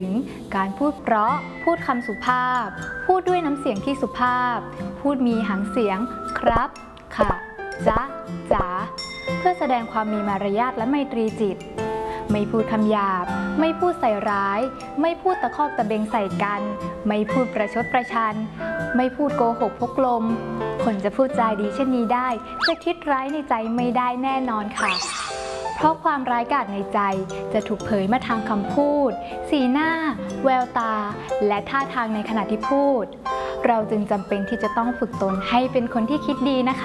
การพูดเพราะพูดคำสุภาพพูดด้วยน้ำเสียงที่สุภาพพูดมีหางเสียงครับค่ะจ๊ะจ๋าเพื่อแสดงความมีมารยาทและไมตรีจิตไม่พูดคำหยาบไม่พูดใส่ร้ายไม่พูดตะคอกตะเบงใส่กันไม่พูดประชดประชันไม่พูดโกหกพกลมคนจะพูดจาดีเช่นนี้ได้จะคิดร้ายในใจไม่ได้แน่นอนค่ะเพราะความร้ายกาจในใจจะถูกเผยมาทางคำพูดสีหน้าแววตาและท่าทางในขณะที่พูดเราจึงจำเป็นที่จะต้องฝึกตนให้เป็นคนที่คิดดีนะคะ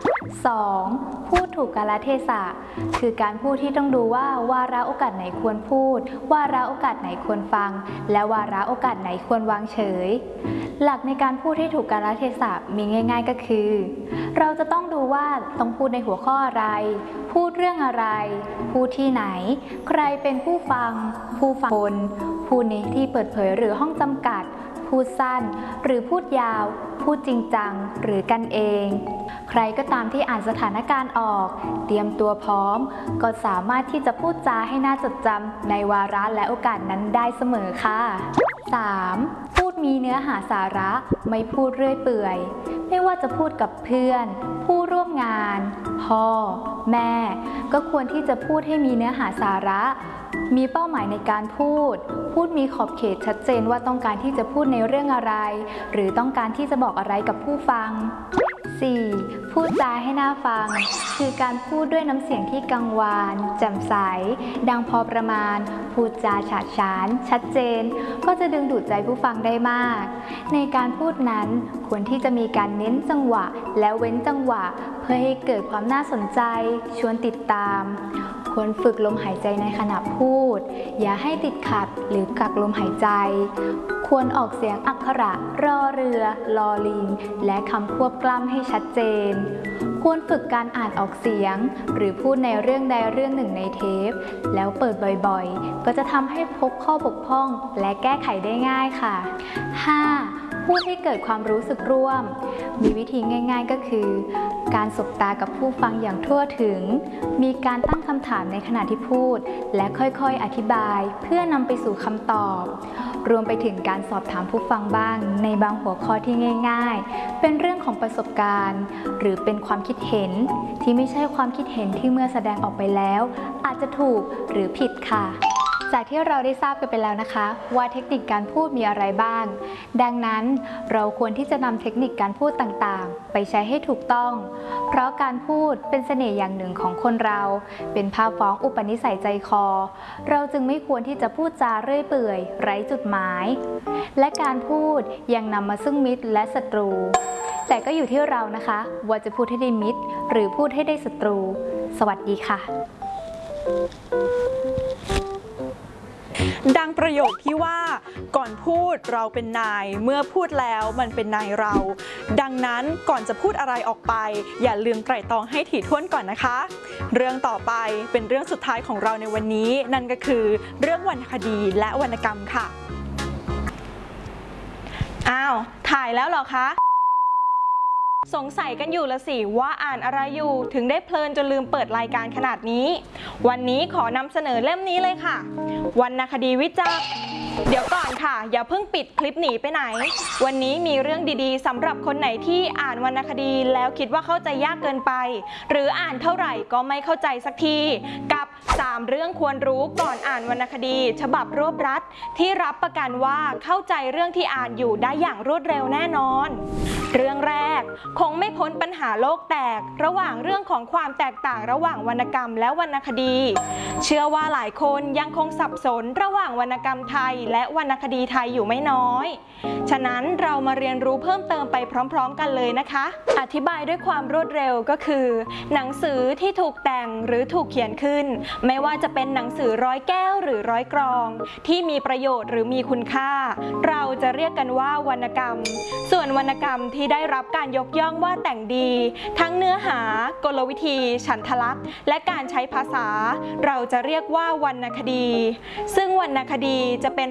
2. พูดถูกกาลเทศะคือการพูดที่ต้องดูว่าวาระโอกาสไหนควรพูดวาระโอกาสไหนควรฟังและวาระโอกาสไหนควรวางเฉยหลักในการพูดให้ถูกกาลเทศะมีง่ายๆก็คือเราจะต้องดูว่าต้องพูดในหัวข้ออะไรพูดเรื่องอะไรพูดที่ไหนใครเป็นผู้ฟังคนพูดในที่เปิดเผยหรือห้องจำกัดพูดสั้นหรือพูดยาวพูดจริงจังหรือกันเองใครก็ตามที่อ่านสถานการณ์ออกเตรียมตัวพร้อมก็สามารถที่จะพูดจาให้น่าจดจำในวาระและโอกาสนั้นได้เสมอค่ะ 3. พูดมีเนื้อหาสาระไม่พูดเรื่อยเปื่อยไม่ว่าจะพูดกับเพื่อนผู้ร่วมงานพ่อแม่ก็ควรที่จะพูดให้มีเนื้อหาสาระมีเป้าหมายในการพูดมีขอบเขตชัดเจนว่าต้องการที่จะพูดในเรื่องอะไรหรือต้องการที่จะบอกอะไรกับผู้ฟัง 4. พูดจาให้น่าฟังคือการพูดด้วยน้ำเสียงที่กังวานแจ่มใสดังพอประมาณพูดจาฉาดฉานชัดเจนก็จะดึงดูดใจผู้ฟังได้มากในการพูดนั้นควรที่จะมีการเน้นจังหวะและเว้นจังหวะเพื่อให้เกิดความน่าสนใจชวนติดตามควรฝึกลมหายใจในขณะพูดอย่าให้ติดขัดหรือกักลมหายใจควรออกเสียงอักขระรอเรือลอลิงและคำควบกล้ำให้ชัดเจนควรฝึกการอ่านออกเสียงหรือพูดในเรื่องใดเรื่องหนึ่งในเทปแล้วเปิดบ่อยๆก็จะทำให้พบข้อบกพร่องและแก้ไขได้ง่ายค่ะ 5. พูดให้เกิดความรู้สึกร่วมมีวิธีง่ายๆก็คือการสบตากับผู้ฟังอย่างทั่วถึงมีการตั้งคำถามในขณะที่พูดและค่อยๆอธิบายเพื่อนำไปสู่คำตอบรวมไปถึงการสอบถามผู้ฟังบ้างในบางหัวข้อที่ง่ายๆเป็นเรื่องของประสบการณ์หรือเป็นความคิดเห็นที่ไม่ใช่ความคิดเห็นที่เมื่อแสดงออกไปแล้วอาจจะถูกหรือผิดค่ะจากที่เราได้ทราบกันไปแล้วนะคะว่าเทคนิคการพูดมีอะไรบ้างดังนั้นเราควรที่จะนำเทคนิคการพูดต่างๆไปใช้ให้ถูกต้องเพราะการพูดเป็นเสน่ห์อย่างหนึ่งของคนเราเป็นภาพฟ้องอุปนิสัยใจคอเราจึงไม่ควรที่จะพูดจาเรื่อยเปื่อยไร้จุดหมายและการพูดยังนำมาซึ่งมิตรและศัตรูแต่ก็อยู่ที่เรานะคะว่าจะพูดให้ได้มิตรหรือพูดให้ได้ศัตรูสวัสดีค่ะดังประโยคที่ว่าก่อนพูดเราเป็นนายเมื่อพูดแล้วมันเป็นนายเราดังนั้นก่อนจะพูดอะไรออกไปอย่าลืมไตร่ตรองให้ถี่ถ้วนก่อนนะคะเรื่องต่อไปเป็นเรื่องสุดท้ายของเราในวันนี้นั่นก็คือเรื่องวรรณคดีและวรรณกรรมค่ะอ้าวถ่ายแล้วเหรอคะสงสัยกันอยู่ละสิว่าอ่านอะไรอยู่ถึงได้เพลินจนลืมเปิดรายการขนาดนี้วันนี้ขอนำเสนอเล่มนี้เลยค่ะวรรณคดีวิจักรเดี๋ยวก่อนค่ะอย่าเพิ่งปิดคลิปหนีไปไหนวันนี้มีเรื่องดีๆสำหรับคนไหนที่อ่านวรรณคดีแล้วคิดว่าเข้าใจยากเกินไปหรืออ่านเท่าไหร่ก็ไม่เข้าใจสักทีกับ3เรื่องควรรู้ก่อนอ่านวรรณคดีฉบับรวบรัดที่รับประกันว่าเข้าใจเรื่องที่อ่านอยู่ได้อย่างรวดเร็วแน่นอนเรื่องแรกคงไม่พ้นปัญหาโลกแตกระหว่างเรื่องของความแตกต่างระหว่างวรรณกรรมและวรรณคดีเชื่อว่าหลายคนยังคงสับสนระหว่างวรรณกรรมไทยและวรรณคดีไทยอยู่ไม่น้อยฉะนั้นเรามาเรียนรู้เพิ่มเติมไปพร้อมๆกันเลยนะคะอธิบายด้วยความรวดเร็วก็คือหนังสือที่ถูกแต่งหรือถูกเขียนขึ้นไม่ว่าจะเป็นหนังสือร้อยแก้วหรือร้อยกรองที่มีประโยชน์หรือมีคุณค่าเราจะเรียกกันว่าวรรณกรรมส่วนวรรณกรรมที่ได้รับการยกย่องว่าแต่งดีทั้งเนื้อหากลวิธีฉันทลักษณ์และการใช้ภาษาเราจะเรียกว่าวรรณคดีซึ่งวรรณคดีจะเป็น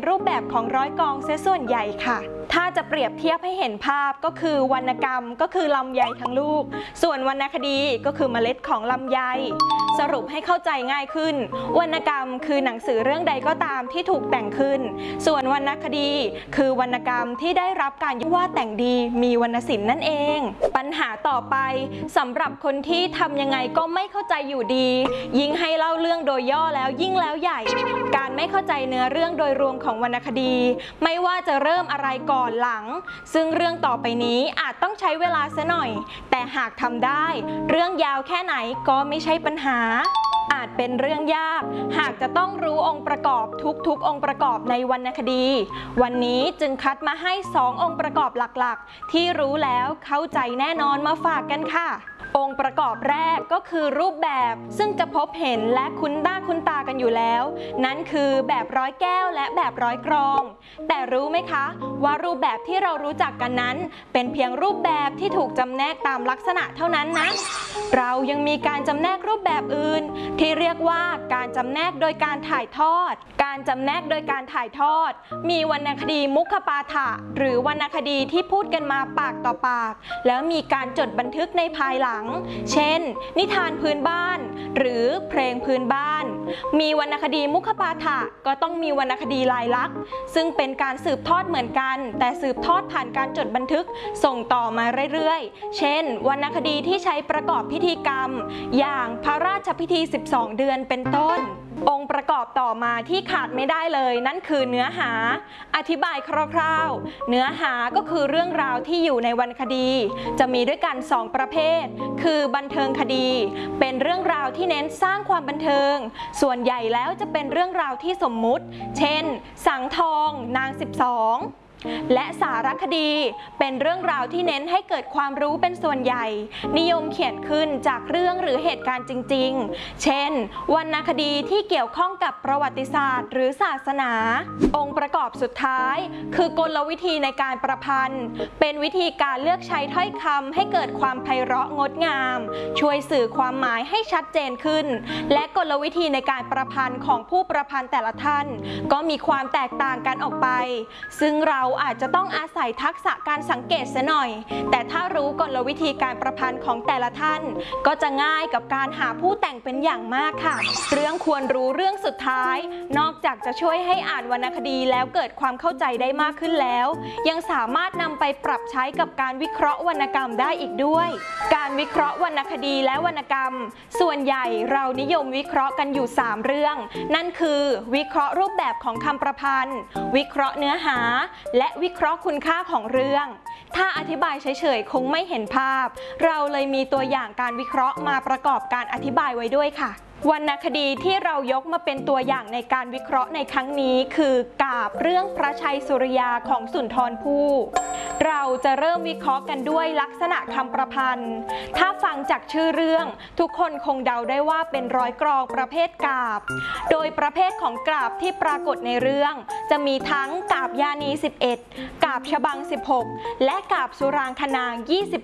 รูปแบบของร้อยกองเสียส่วนใหญ่ค่ะถ้าจะเปรียบเทียบให้เห็นภาพก็คือวรรณกรรมก็คือลำไยทั้งลูกส่วนวรรณคดีก็คือเมล็ดของลำไยสรุปให้เข้าใจง่ายขึ้นวรรณกรรมคือหนังสือเรื่องใดก็ตามที่ถูกแต่งขึ้นส่วนวรรณคดีคือวรรณกรรมที่ได้รับการยกว่าแต่งดีมีวรรณศิลป์นั่นเองปัญหาต่อไปสำหรับคนที่ทำยังไงก็ไม่เข้าใจอยู่ดียิ่งให้เล่าเรื่องโดยย่อแล้วยิ่งแล้วใหญ่การไม่เข้าใจเนื้อเรื่องโดยรวมของวรรณคดีไม่ว่าจะเริ่มอะไรก่อนหลังซึ่งเรื่องต่อไปนี้อาจต้องใช้เวลาซะหน่อยแต่หากทำได้เรื่องยาวแค่ไหนก็ไม่ใช่ปัญหาอาจเป็นเรื่องยากหากจะต้องรู้องค์ประกอบทุกองค์ประกอบในวรรณคดีวันนี้จึงคัดมาให้2องค์ประกอบหลักๆที่รู้แล้วเข้าใจแน่นอนมาฝากกันค่ะองค์ประกอบแรกก็คือรูปแบบซึ่งจะพบเห็นและคุ้นหน้าคุ้นตากันอยู่แล้วนั่นคือแบบร้อยแก้วและแบบร้อยกรองแต่รู้ไหมคะว่ารูปแบบที่เรารู้จักกันนั้นเป็นเพียงรูปแบบที่ถูกจำแนกตามลักษณะเท่านั้นนะเรายังมีการจำแนกรูปแบบอื่นที่เรียกว่าการจำแนกโดยการถ่ายทอดการจำแนกโดยการถ่ายทอดมีวรรณคดีมุขปาฐะหรือวรรณคดีที่พูดกันมาปากต่อปากแล้วมีการจดบันทึกในภายหลังเช่นนิทานพื้นบ้านหรือเพลงพื้นบ้านมีวรรณคดีมุขปาฐะก็ต้องมีวรรณคดีลายลักษณ์ซึ่งเป็นการสืบทอดเหมือนกันแต่สืบทอดผ่านการจดบันทึกส่งต่อมาเรื่อยๆเช่นวรรณคดีที่ใช้ประกอบพิธีกรรมอย่างพระราชพิธี12 เดือนเป็นต้นองค์ประกอบต่อมาที่ขาดไม่ได้เลยนั่นคือเนื้อหาอธิบายคร่าวๆเนื้อหาก็คือเรื่องราวที่อยู่ในวรรณคดีจะมีด้วยกัน2ประเภทคือบันเทิงคดีเป็นเรื่องราวที่เน้นสร้างความบันเทิงส่วนใหญ่แล้วจะเป็นเรื่องราวที่สมมุติเช่นสังทองนาง12และสารคดีเป็นเรื่องราวที่เน้นให้เกิดความรู้เป็นส่วนใหญ่นิยมเขียนขึ้นจากเรื่องหรือเหตุการณ์จริงๆเช่นวรรณคดีที่เกี่ยวข้องกับประวัติศาสตร์หรือศาสนาองค์ประกอบสุดท้ายคือกลวิธีในการประพันธ์เป็นวิธีการเลือกใช้ถ้อยคำให้เกิดความไพเราะงดงามช่วยสื่อความหมายให้ชัดเจนขึ้นและกลวิธีในการประพันธ์ของผู้ประพันธ์แต่ละท่านก็มีความแตกต่างกันออกไปซึ่งเราอาจจะต้องอาศัยทักษะการสังเกตเสียหน่อยแต่ถ้ารู้กลวิธีการประพันธ์ของแต่ละท่านก็จะง่ายกับการหาผู้แต่งเป็นอย่างมากค่ะเรื่องควรรู้เรื่องสุดท้ายนอกจากจะช่วยให้อ่านวรรณคดีแล้วเกิดความเข้าใจได้มากขึ้นแล้วยังสามารถนำไปปรับใช้กับการวิเคราะห์วรรณกรรมได้อีกด้วยการวิเคราะห์วรรณคดีและวรรณกรรมส่วนใหญ่เรานิยมวิเคราะห์กันอยู่3เรื่องนั่นคือวิเคราะห์รูปแบบของคำประพันธ์วิเคราะห์เนื้อหาและวิเคราะห์คุณค่าของเรื่องถ้าอธิบายเฉยๆคงไม่เห็นภาพเราเลยมีตัวอย่างการวิเคราะห์มาประกอบการอธิบายไว้ด้วยค่ะวรรณคดีที่เรายกมาเป็นตัวอย่างในการวิเคราะห์ในครั้งนี้คือกาบเรื่องพระชัยสุริยาของสุนทรภู่เราจะเริ่มวิเคราะห์กันด้วยลักษณะคำประพันธ์ถ้าฟังจากชื่อเรื่องทุกคนคงเดาได้ว่าเป็นร้อยกรองประเภทกาบโดยประเภทของกาบที่ปรากฏในเรื่องจะมีทั้งกาบยานี11กาบฉบัง16และกาบสุรางคนาง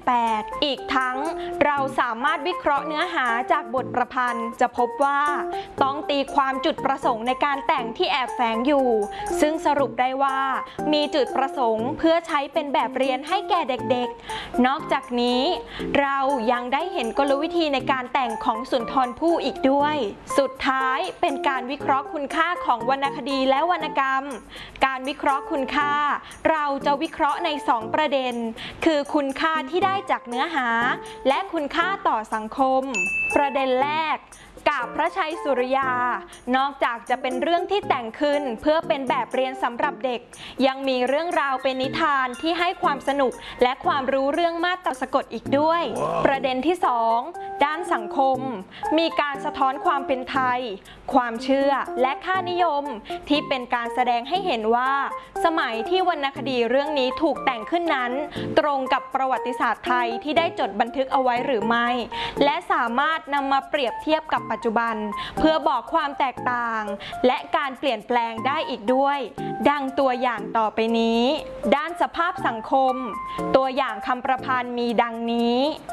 28อีกทั้งเราสามารถวิเคราะห์เนื้อหาจากบทประพันธ์จะพบว่าต้องตีความจุดประสงค์ในการแต่งที่แอบแฝงอยู่ซึ่งสรุปได้ว่ามีจุดประสงค์เพื่อใช้เป็นแบบเรียนให้แก่เด็กๆนอกจากนี้เรายังได้เห็นกลวิธีในการแต่งของสุนทรภู่อีกด้วยสุดท้ายเป็นการวิเคราะห์คุณค่าของวรรณคดีและวรรณกรรมการวิเคราะห์คุณค่าเราจะวิเคราะห์ใน2ประเด็นคือคุณค่าที่ได้จากเนื้อหาและคุณค่าต่อสังคมประเด็นแรกกาบพระชัยสุริยานอกจากจะเป็นเรื่องที่แต่งขึ้นเพื่อเป็นแบบเรียนสำหรับเด็กยังมีเรื่องราวเป็นนิทานที่ให้ความสนุกและความรู้เรื่องมาตราสะกดอีกด้วย ประเด็นที่2ด้านสังคมมีการสะท้อนความเป็นไทยความเชื่อและค่านิยมที่เป็นการแสดงให้เห็นว่าสมัยที่วรรณคดีเรื่องนี้ถูกแต่งขึ้นนั้นตรงกับประวัติศาสตร์ไทยที่ได้จดบันทึกเอาไว้หรือไม่และสามารถนำมาเปรียบเทียบกับปัจจุบันเพื่อบอกความแตกต่างและการเปลี่ยนแปลงได้อีกด้วยดังตัวอย่างต่อไปนี้ด้านสภาพสังคมตัวอย่างคำประพันธ์มีดังนี้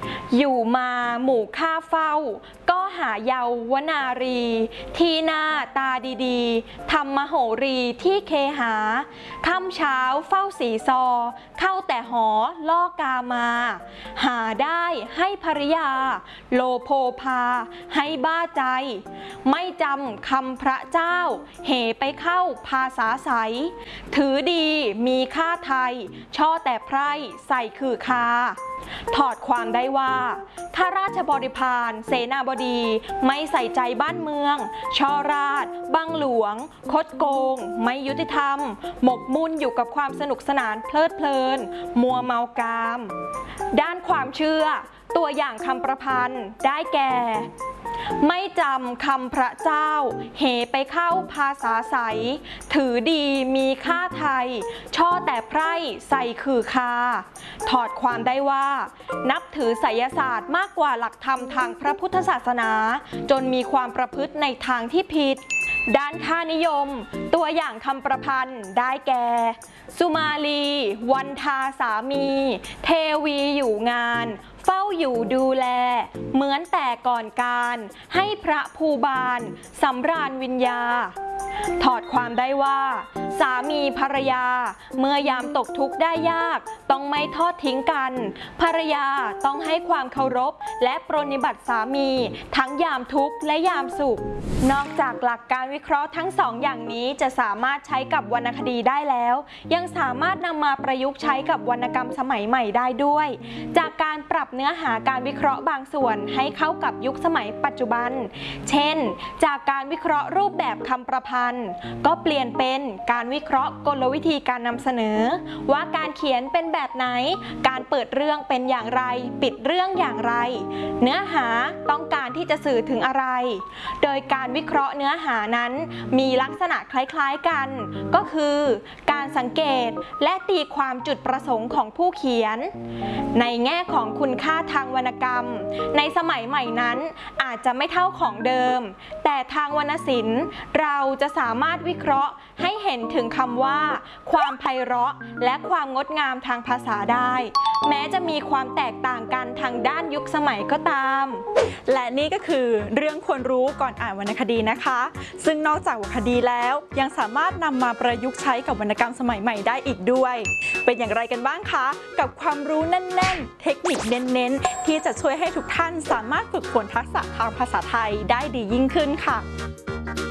อยู่มาหมู่ข้าเฝ้าก็หาเยาวนารี ที่หน้าตาดีๆทำมโหรีที่เคหาค่ำเช้าเฝ้าสีซอเข้าแต่หอล่อกามา หาได้ให้ภริยา โลโภพาให้บ้าใจ ไม่จำคำพระเจ้า เหไปเข้าภาษาใส ถือดีมีค่าไทย ช่อแต่ไพร่ใส่คือคา ถอดความได้ว่าข้าราชบริพารเสนาบดีไม่ใส่ใจบ้านเมืองช่อราชบังหลวงคดโกงไม่ยุติธรรมหมกมุ่นอยู่กับความสนุกสนานเพลิดเพลินมัวเมากาม ด้านความเชื่อตัวอย่างคำประพันธ์ได้แก่ ไม่จำคำพระเจ้าเหไปเข้าภาษาใสถือดีมีค่าไทยช่อแต่ไพร่ใส่คือคาถอดความได้ว่านับถือไสยศาสตร์มากกว่าหลักธรรมทางพระพุทธศาสนาจนมีความประพฤติในทางที่ผิดด้านค่านิยมตัวอย่างคำประพันธ์ได้แก่สุมาลีวันทาสามีเทวีอยู่งานเฝ้าอยู่ดูแลเหมือนแต่ก่อนการให้พระภูบาลสำราญวิญญาถอดความได้ว่าสามีภรรยาเมื่อยามตกทุกข์ได้ยากต้องไม่ทอดทิ้งกันภรรยาต้องให้ความเคารพและปรนนิบัติสามีทั้งยามทุกข์และยามสุขนอกจากหลักการวิเคราะห์ทั้งสองอย่างนี้จะสามารถใช้กับวรรณคดีได้แล้วยังสามารถนำมาประยุกต์ใช้กับวรรณกรรมสมัยใหม่ได้ด้วยจากการปรับเนื้อหาการวิเคราะห์บางส่วนให้เข้ากับยุคสมัยปัจจุบันเช่นจากการวิเคราะห์รูปแบบคำประพันธ์ก็เปลี่ยนเป็นการวิเคราะห์กลวิธีการนำเสนอว่าการเขียนเป็นแบบไหนการเปิดเรื่องเป็นอย่างไรปิดเรื่องอย่างไรเนื้อหาต้องการที่จะสื่อถึงอะไรโดยการวิเคราะห์เนื้อหานั้นมีลักษณะคล้ายๆกันก็คือการสังเกตและตีความจุดประสงค์ของผู้เขียนในแง่ของคุณค่าทางวรรณกรรมในสมัยใหม่นั้นอาจจะไม่เท่าของเดิมแต่ทางวรรณศิลป์เราจะสามารถวิเคราะห์ให้เห็นถึงคำว่าความไพเราะและความงดงามทางภาษาได้แม้จะมีความแตกต่างกันทางด้านยุคสมัยก็ตามและนี่ก็คือเรื่องควรรู้ก่อนอ่านวรรณคดีนะคะซึ่งนอกจากวรรณคดีแล้วยังสามารถนำมาประยุกต์ใช้กับวรรณกรรมสมัยใหม่ได้อีกด้วยเป็นอย่างไรกันบ้างคะกับความรู้แน่นๆเทคนิคเน้นๆที่จะช่วยให้ทุกท่านสามารถฝึกฝนทักษะทางภาษาไทยได้ดียิ่งขึ้นค่ะ